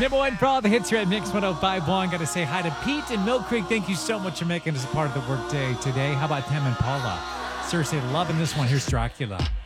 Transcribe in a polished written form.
Number one for all the hits here at Mix 105.1. Got to say hi to Pete in Mill Creek. Thank you so much for making us a part of the workday today. How about Tim and Paula? Seriously, loving this one. Here's Dracula.